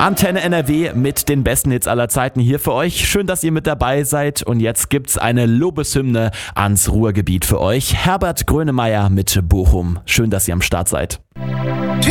Antenne NRW mit den besten Hits aller Zeiten hier für euch. Schön, dass ihr mit dabei seid. Und jetzt gibt's eine Lobeshymne ans Ruhrgebiet für euch. Herbert Grönemeyer mit Bochum. Schön, dass ihr am Start seid.